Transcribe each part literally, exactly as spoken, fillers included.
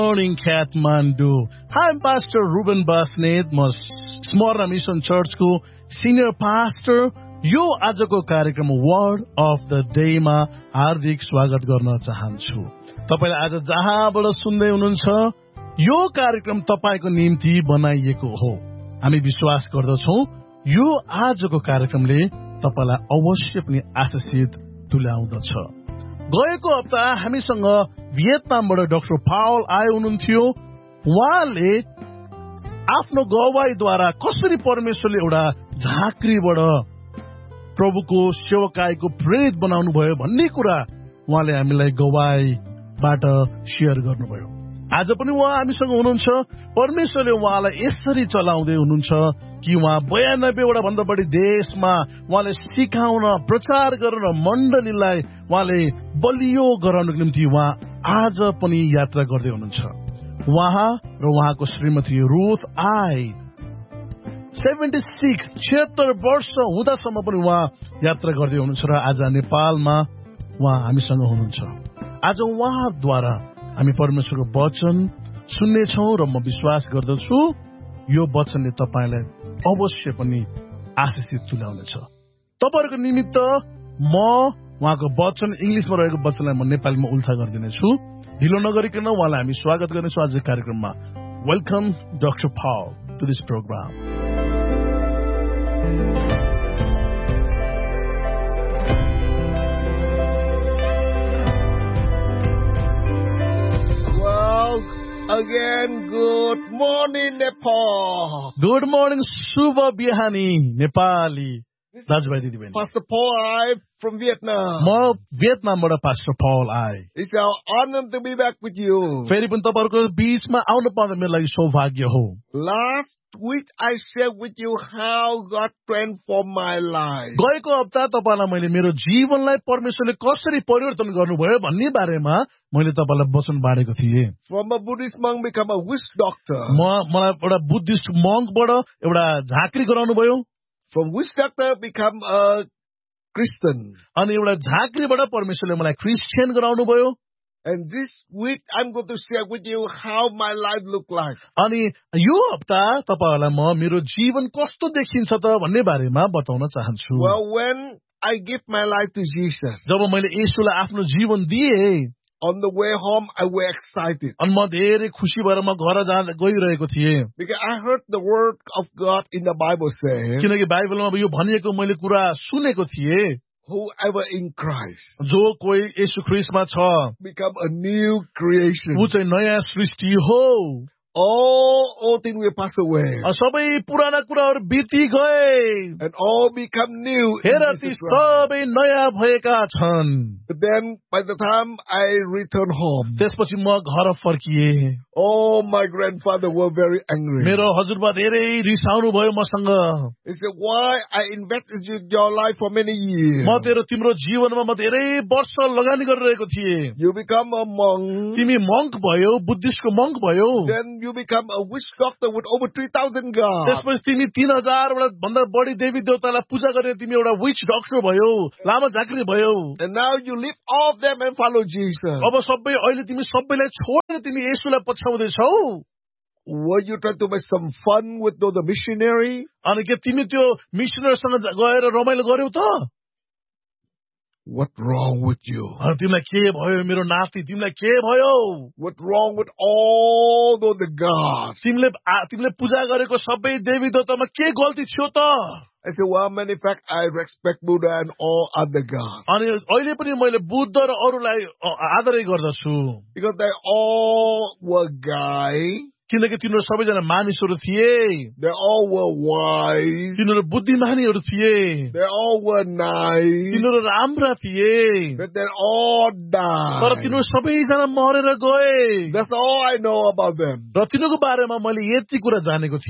Morning, Kathmandu. I'm Pastor Ruben Basnet, म स्मरण mission चर्चको सिनियर पास्टर। यो आजको कार्यक्रम वर्ड अफ द डेमा हार्दिक स्वागत गर्न चाहन्छु। तपाईले आज जहाँबाट सुन्दै हुनुहुन्छ यो कार्यक्रम तपाईको निम्ति बनाइएको हो। हामी विश्वास गर्दछौं यो आजको कार्यक्रमले तपाईलाई अवश्य पनि आशीषित तुल्याउँदछ। गएको हप्ता हामीसँग भियतनामबाट डाक्टर पावल आए हुनुहुन्थ्यो। उहाँले आफ्नो गवाहीद्वारा कसरी परमेश्वरले एउटा झाँक्रीबाट प्रभुको सेवकाईको प्रेरित बनाउनु भयो भन्ने कुरा उहाँले हामीलाई गवाहीबाट शेयर गर्नुभयो। आज पनि उहाँ हामीसँग हुनुहुन्छ। परमेश्वरले उहाँलाई यसरी चलाउँदै हुनुहुन्छ कि उहाँ बयानब्बेवटा भन्दा बढी देशमा उहाँले सिकाउन, प्रचार गरेर मण्डलीलाई उहाँले बलियो गराउनको निम्ति उहाँ आज पनि यात्रा गर्दै हुनुहुन्छ। उहाँ र उहाँको श्रीमती रुथ आई सेभेन्टी सिक्स छिहत्तर वर्ष हुँदासम्म पनि उहाँ यात्रा गर्दै हुनुहुन्छ र आज नेपालमा उहाँ हामीसँग हुनुहुन्छ। आज उहाँद्वारा हामी परमेश्वरको वचन सुन्नेछौँ र म विश्वास गर्दछु यो वचनले तपाईलाई अवश्य पनि आशीषित तुल्याउनेछ। तपाईहरुको निमित्त म उहाँको वचन इंग्लिशमा रहेको वचनलाई म नेपालीमा उल्था गरिदिनेछु। ढिलो नगरिकन उहाँलाई हामी स्वागत गर्नेछौँ आज कार्यक्रममा। Welcome doctor Paul to this programme. Again, good morning, Nepal. Good morning, Subha Bihani, Nepali. दाजुभाइ दिदीबहिनी, Pastor Paul I from Vietnam. म भियतनामबाट पास्टर पावल आए। It's our honor to be back with you. फेरि पनि तपाईहरुको बीचमा आउन पाउँदा मेरो लागि सौभाग्य हो। Last week I shared with you how God transformed my life. गएको हप्ता तपाईलाई मैले मेरो जीवनलाई परमेश्वरले कसरी परिवर्तन गर्नुभयो भन्ने बारेमा मैले तपाईलाई वचन बाँडेको थिएँ। From a Buddhist monk become a witch doctor. म मलाई एउटा बुद्धिस्ट मङ्कबाट एउटा झाँक्री गराउनु भयो। From witch doctor become a Christian. अनि एउटा झाँक्रीबाट परमेश्वरले मलाई क्रिस्चियन गराउनु भयो। And this week I'm going to share with you how my life look like. अनि यो हप्ता तपाईहरुलाई म मेरो जीवन कस्तो देखिन्छ त भन्ने बारेमा बताउन चाहन्छु। Well, when I give my life to Jesus, जब मैले येशूलाई आफ्नो जीवन दिए, on the way home I was excited. अनि म धेरै खुसी भएर म घर जाँदा गइरहेको थिएँ। Because I heard the word of God in the Bible say, किनकि बाइबलमा यो भनिएको मैले कुरा सुनेको थिएँ, whoever in Christ जो कोही येशू ख्रीष्टमा छ become a new creation. ऊ चाहिँ नयाँ सृष्टि हो। All old things will pass away. सबै पुराना कुराहरू बिति गए And all become new. in हेर ती Jesus Christ. सबै नयाँ भएका छन्। But then by the time I return home, त्यसपछि म घर फर्किएँ। oh, my grandfather were very angry. मेरो हजुरबा धेरै रिसाउनु भयो मसँग। He said, why I invested in your life for many years? म तेरो तिम्रो जीवनमा म धेरै वर्ष लगानी गरिरहेको थिएँ। You become a monk. तिमी मङ्क भयो, बुद्धिस्टको मङ्क भयो। Then you become a witch doctor with over three thousand gods. त्यसपछि तिमी तीन हजार भन्दा बढी देवी देवतालाई पूजा गरेर तिमी एउटा विच डक्टर भयो, लामा झाँक्री भयो। And now you leave all of them and follow Jesus. अब सबै अहिले तिमी सबैलाई छोडेर तिमी येशूलाई पछ्याउँदैछौ। Were you trying to make some fun with the missionary? अनि के तिमी त्यो मिसनरीसँग गएर रमाइलो गर्यौ त? What wrong with you? अनि तिमीलाई के भयो मेरो नाति, तिमीलाई के भयो? What wrong with all of the gods? तिमीले तिमीले पूजा गरेको सबै देवी देवतामा के गल्ती थियो त? I said, well, matter of fact, I respect Buddha and all other gods. अनि अहिले पनि मैले बुद्ध र अरूलाई आदरै गर्दछु। Because they all were guys. किनकि तिनीहरू सबैजना मानिसहरू थिए। They all were wise. तिनीहरू बुद्धिमानीहरू थिए। They all were nice. तिनीहरू राम्रा थिए। But they all died. तर तिनीहरू सबैजना मरेर गए। That's all I know about them. र तिनीहरूको बारेमा मैले यति कुरा जानेको थिएँ।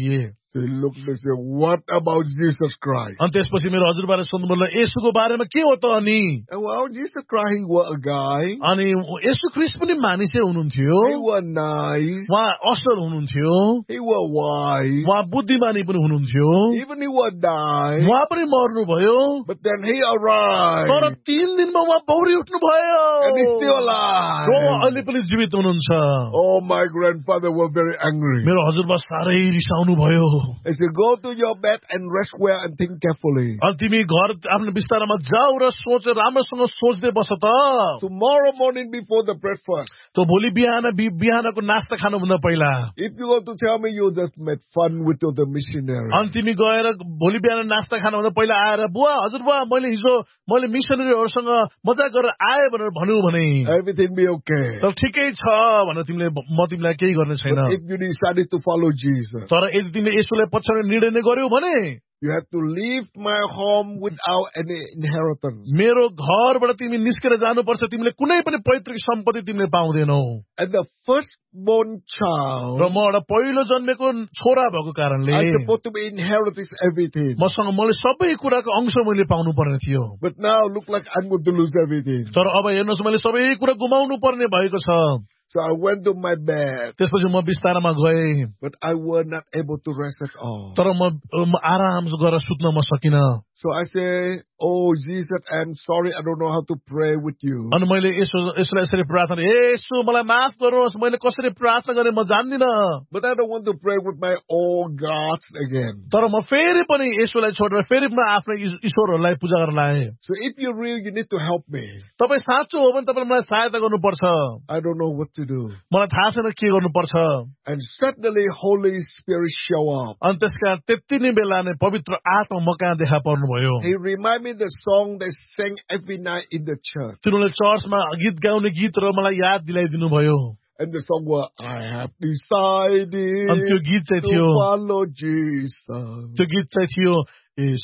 They looked and said, what about Jesus Christ? अनि त्यसपछि मेरो हजुरबाले सोध्नुभयो येशूको बारेमा के हो त अनि And well, Jesus Christ, he was a guy. अनि येशू ख्रीष्ट पनि मानिसै हुनुहुन्थ्यो He was nice. उहाँ असल हुनुहुन्थ्यो He was wise. उहाँ बुद्धिमानी पनि हुनुहुन्थ्यो Even he was died. उहाँ पनि मर्नुभयो But then he arrived. तर तीन दिनमा उहाँ बौरी उठ्नुभयो And he's still alive. उहाँ अहिले पनि जीवित हुनुहुन्छ Oh, my grandfather was very angry. मेरो हजुरबा साह्रै रिसाउनु भयो He said, go to your bed and rest well and think carefully. अनि तिमी घर आफ्नो बिस्तारामा जाऊ र सोच राम्रोसँग सोच्दै बस त Tomorrow morning before the breakfast, त भोलि बिहान बि- बिहानको नास्ता खानुभन्दा पहिला if you want to tell me you just made fun with the missionary, अनि तिमी गएर भोलि बिहान नास्ता खानुभन्दा पहिला आएर बुवा हजुरबा मैले हिजो मैले मिसनरीहरूसँग मजाक गरेर आएँ भनेर भन्यौ भने everything be okay. तर ठिकै छ भनेर तिमीले म तिमीलाई केही गर्ने छैन But if you decided to follow Jesus, तर यदि तिमीले यसोलाई पछाडि निर्णय नै गर्यौ भने you have to leave my home without any inheritance. मेरो घरबाट तिमी निस्केर जानुपर्छ तिमीले कुनै पनि पैतृक सम्पत्ति तिमीले पाउँदैनौ And the firstborn child र म एउटा पहिलो जन्मेको छोरा भएको कारणले is supposed to be inheriting everything. मसँग मैले सबै कुराको अंश मैले पाउनु पर्ने थियो But now look like I'm going to lose everything. तर अब हेर्नुहोस् मैले सबै कुरा गुमाउनु पर्ने भएको छ So I went to my bed, त्यसपछि म बिस्तारामा गएँ but I was not able to rest at all. तर म म आराम गरेर सुत्न म सकिन So I say, oh Jesus, I'm sorry, I don't know how to pray with you. अनि मैले यसो यसलाई यसरी प्रार्थना ए यसो मलाई माफ गर्नुहोस् मैले कसरी प्रार्थना गर्ने म जान्दिन But I don't want to pray with my old gods again. तर म फेरि पनि यसोलाई छोडेर फेरि म आफ्नो ईश्वरहरूलाई पूजा गर्न लाएँ So if you're real, you need to help me. तपाईँ साँचो हो भने तपाईँले मलाई सहायता गर्नुपर्छ I don't know what to do. मलाई थाहा छैन के गर्नुपर्छ And suddenly Holy Spirit show up. अनि त्यसकारण त्यति नै बेला नै पवित्र आत्मा म कहाँ देखा पर्नुभयो He remind me the song they sang every night in the church. तिनीहरूले चर्चमा गीत गाउने गीत र मलाई याद दिलाइदिनु भयो And the song was, I have decided अनि त्यो गीत चाहिँ to थियो follow Jesus. त्यो गीत चाहिँ थियो